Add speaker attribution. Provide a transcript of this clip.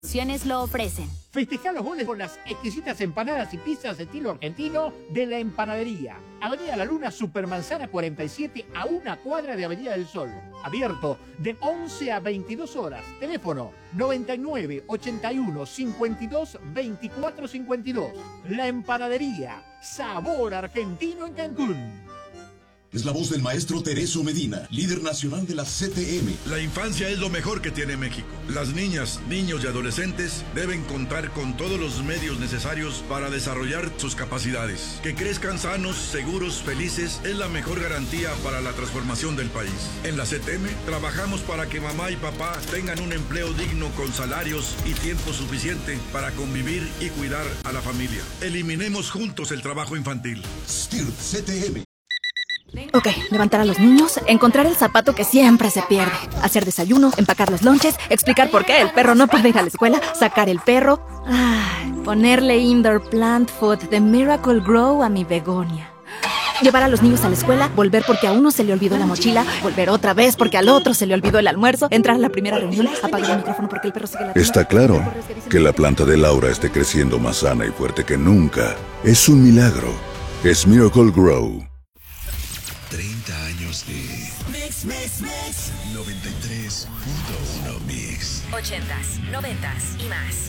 Speaker 1: Opciones lo ofrecen.
Speaker 2: Festejar los goles con las exquisitas empanadas y pizzas de estilo argentino de La Empanadería. Avenida La Luna, Supermanzana 47, a una cuadra de Avenida del Sol. Abierto de 11 a 22 horas. Teléfono 99 81 52 24 52. La Empanadería. Sabor argentino en Cancún.
Speaker 3: Es la voz del maestro Tereso Medina, líder nacional de la CTM.
Speaker 4: La infancia es lo mejor que tiene México. Las niñas, niños y adolescentes deben contar con todos los medios necesarios para desarrollar sus capacidades. Que crezcan sanos, seguros, felices es la mejor garantía para la transformación del país. En la CTM trabajamos para que mamá y papá tengan un empleo digno con salarios y tiempo suficiente para convivir y cuidar a la familia. Eliminemos juntos el trabajo infantil.
Speaker 3: STIRT CTM.
Speaker 5: Ok, levantar a los niños, encontrar el zapato que siempre se pierde, hacer desayuno, empacar los lonches, explicar por qué el perro no puede ir a la escuela, sacar el perro, ponerle indoor plant food de Miracle Grow a mi begonia. Llevar a los niños a la escuela, volver porque a uno se le olvidó la mochila, volver otra vez porque al otro se le olvidó el almuerzo, entrar a la primera reunión, apagar el micrófono porque el perro sigue la...
Speaker 6: Está claro que la planta de Laura esté creciendo más sana y fuerte que nunca. Es un milagro. Es Miracle Grow.
Speaker 3: 30 años de Mix 93.1 Mix.
Speaker 1: 80s, 90s y más.